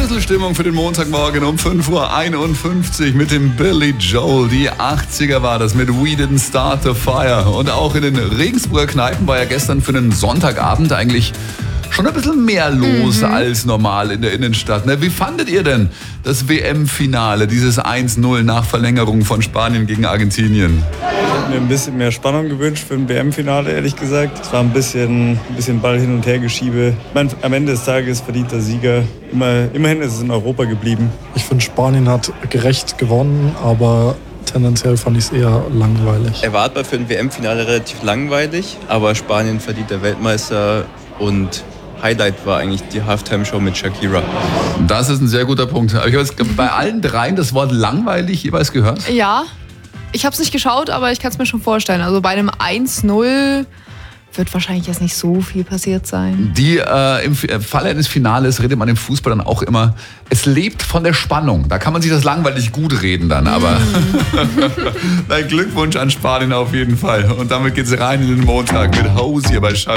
bisschen Stimmung für den Montagmorgen um 5:51 Uhr mit dem Billy Joel. Die 80er war das mit We Didn't Start the Fire. Und auch in den Regensburger Kneipen war ja gestern für einen Sonntagabend eigentlich schon ein bisschen mehr los als normal in der Innenstadt. Wie fandet ihr denn das WM-Finale, dieses 1:0 nach Verlängerung von Spanien gegen Argentinien? Ich hätte mir ein bisschen mehr Spannung gewünscht für ein WM-Finale, ehrlich gesagt. Es war ein bisschen Ball hin und her geschiebe. Ich meine, am Ende des Tages verdient der Sieger. Immerhin ist es in Europa geblieben. Ich finde, Spanien hat gerecht gewonnen, aber tendenziell fand ich es eher langweilig. Erwartbar für ein WM-Finale relativ langweilig, aber Spanien verdient der Weltmeister und Highlight war eigentlich die Halftime-Show mit Shakira. Das ist ein sehr guter Punkt. Ich habe jetzt bei allen dreien das Wort langweilig jeweils gehört. Ja, ich habe es nicht geschaut, aber ich kann es mir schon vorstellen. Also bei einem 1:0 wird wahrscheinlich jetzt nicht so viel passiert sein. Im Falle eines Finales redet man im Fußball dann auch immer, es lebt von der Spannung. Da kann man sich das langweilig gut reden dann, aber Glückwunsch an Spanien auf jeden Fall. Und damit geht's rein in den Montag mit House hier bei Schalke.